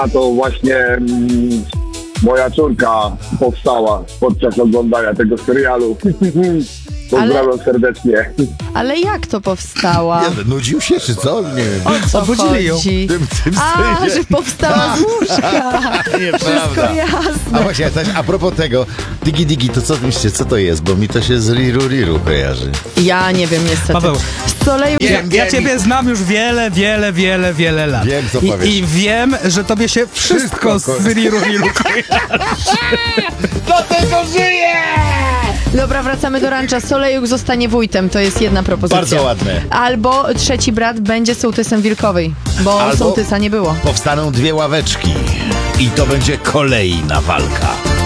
A to właśnie moja córka powstała podczas oglądania tego serialu. Pozdrawiam serdecznie. Ale jak to powstała? Nie, nudził się, czy co? Nie wiem. O co Obudzili ją. chodzi? Tym A, sensie. że powstała z łóżka. Wszystko Nieprawda. jasne. A właśnie, a propos tego, Digi, to co myślicie, co to jest? Bo mi to się z Riru kojarzy. Ja nie wiem niestety. Paweł. Z Soleju... Ja ciebie znam już wiele lat. Wiem, co powiesz. I wiem, że tobie się wszystko z Riru kojarzy. Dobra, wracamy do rancza. Solejuk zostanie wójtem, to jest jedna propozycja. Bardzo ładne. Albo trzeci brat będzie sołtysem Wilkowej, bo Albo- sołtysa nie było. Powstaną dwie ławeczki i to będzie kolejna walka.